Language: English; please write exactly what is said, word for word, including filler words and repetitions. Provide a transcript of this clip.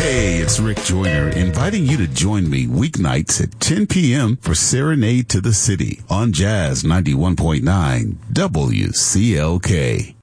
Hey, it's Rick Joyner inviting you to join me weeknights at ten p.m. for Serenade to the City on Jazz ninety-one point nine W C L K.